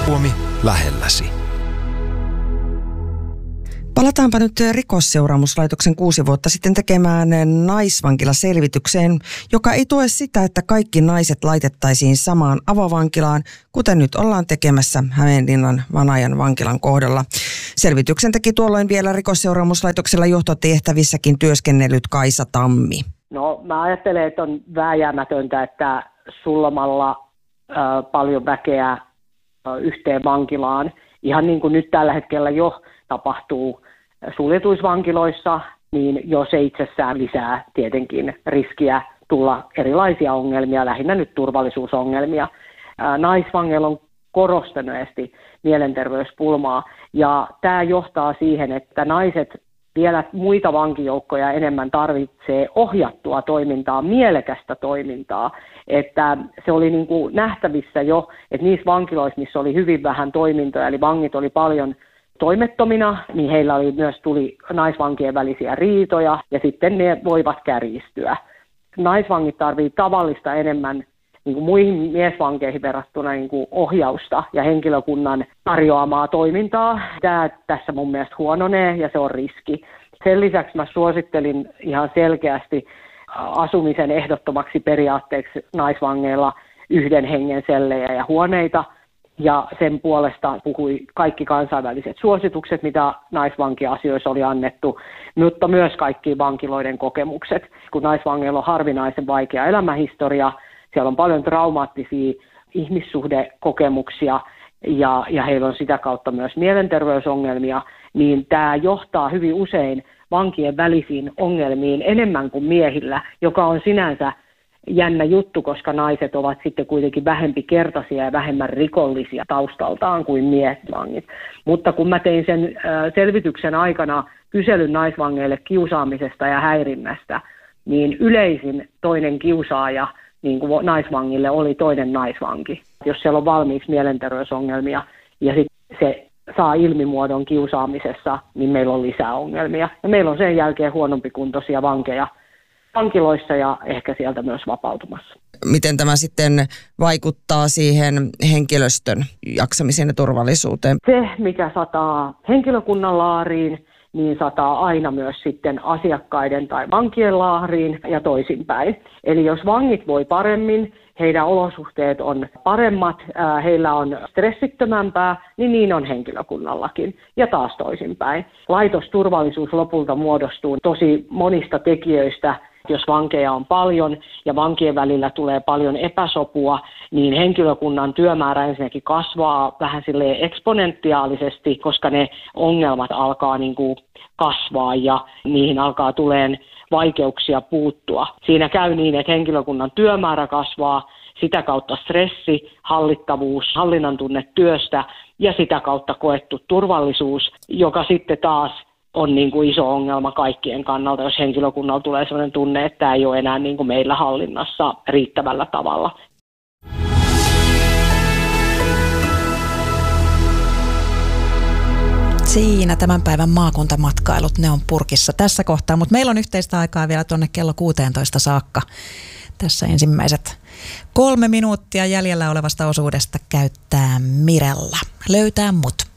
Suomi lähelläsi. Palataanpa nyt Rikosseuraamuslaitoksen 6 vuotta sitten tekemään naisvankilaselvitykseen, joka ei tue sitä, että kaikki naiset laitettaisiin samaan avovankilaan, kuten nyt ollaan tekemässä Hämeenlinnan Vanajan vankilan kohdalla. Selvityksen teki tuolloin vielä Rikosseuraamuslaitoksella johtotehtävissäkin työskennellyt Kaisa Tammi. No mä ajattelen, että on vääjäämätöntä, että sullamalla paljon väkeä yhteen vankilaan, ihan niin kuin nyt tällä hetkellä jo tapahtuu suljetuisvankiloissa, niin jo se itsessään lisää tietenkin riskiä tulla erilaisia ongelmia, lähinnä nyt turvallisuusongelmia. Naisvangeilla on korostuneesti mielenterveyspulmaa, ja tämä johtaa siihen, että naiset vielä muita vankijoukkoja enemmän tarvitsee ohjattua toimintaa, mielekästä toimintaa. Että se oli niin kuin nähtävissä jo, että niissä vankiloissa, missä oli hyvin vähän toimintoja, eli vangit oli paljon toimettomina, niin heillä tuli naisvankien välisiä riitoja, ja sitten ne voivat kärjistyä. Naisvangit tarvitsevat tavallista enemmän niin kuin muihin miesvankeihin verrattuna niin kuin ohjausta ja henkilökunnan tarjoamaa toimintaa. Tämä tässä mun mielestä huononee, ja se on riski. Sen lisäksi mä suosittelin ihan selkeästi asumisen ehdottomaksi periaatteeksi naisvangeilla 1 hengen sellejä ja huoneita. Ja sen puolesta puhui kaikki kansainväliset suositukset, mitä naisvankiasioissa oli annettu, mutta myös kaikki vankiloiden kokemukset. Kun naisvangeilla on harvinaisen vaikea elämähistoria, siellä on paljon traumaattisia ihmissuhdekokemuksia ja heillä on sitä kautta myös mielenterveysongelmia, niin tämä johtaa hyvin usein vankien välisiin ongelmiin enemmän kuin miehillä, joka on sinänsä jännä juttu, koska naiset ovat sitten kuitenkin vähempikertaisia ja vähemmän rikollisia taustaltaan kuin miesvangit. Mutta kun mä tein sen selvityksen aikana kyselyn naisvangeille kiusaamisesta ja häirinnästä, niin yleisin toinen kiusaaja niin kuin naisvangille oli toinen naisvanki. Jos siellä on valmiiksi mielenterveysongelmia ja sitten se saa ilmimuodon kiusaamisessa, niin meillä on lisää ongelmia. Ja meillä on sen jälkeen huonompikuntoisia vankeja vankiloissa ja ehkä sieltä myös vapautumassa. Miten tämä sitten vaikuttaa siihen henkilöstön jaksamiseen ja turvallisuuteen? Se, mikä sataa henkilökunnan laariin, niin sataa aina myös sitten asiakkaiden tai vankien laariin ja toisinpäin. Eli jos vangit voi paremmin, heidän olosuhteet on paremmat, heillä on stressittömämpää, niin on henkilökunnallakin. Ja taas toisinpäin. Laitosturvallisuus lopulta muodostuu tosi monista tekijöistä. Jos vankeja on paljon ja vankien välillä tulee paljon epäsopua, niin henkilökunnan työmäärä ensinnäkin kasvaa vähän silleen eksponentiaalisesti, koska ne ongelmat alkaa niin kuin kasvaa ja niihin alkaa tuleen vaikeuksia puuttua. Siinä käy niin, että henkilökunnan työmäärä kasvaa, sitä kautta stressi, hallittavuus, hallinnan tunne työstä ja sitä kautta koettu turvallisuus, joka sitten taas on niin kuin iso ongelma kaikkien kannalta, jos henkilökunnalla tulee sellainen tunne, että tämä ei ole enää niin kuin meillä hallinnassa riittävällä tavalla. Siinä tämän päivän maakuntamatkailut, ne on purkissa tässä kohtaa, mutta meillä on yhteistä aikaa vielä tuonne kello 16 saakka. Tässä ensimmäiset 3 minuuttia jäljellä olevasta osuudesta käyttää Mirella. Löytää mut.